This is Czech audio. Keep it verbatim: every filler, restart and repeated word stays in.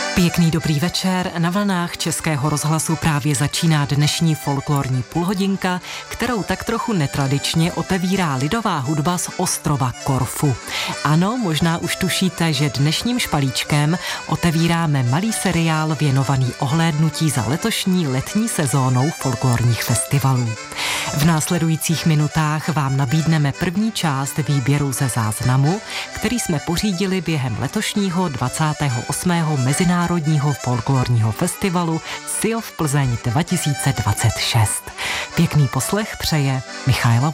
Pěkný dobrý večer, na vlnách Českého rozhlasu právě začíná dnešní folklorní půlhodinka, kterou tak trochu netradičně otevírá lidová hudba z ostrova Korfu. Ano, možná už tušíte, že dnešním špalíčkem otevíráme malý seriál věnovaný ohlédnutí za letošní letní sezónou folklorních festivalů. V následujících minutách vám nabídneme první část výběru ze záznamu, který jsme pořídili během letošního dvacátého osmého Mezinárodního folklorního festivalu Sil v Plzeň dva tisíce dvacet šest. Pěkný poslech přeje Michaela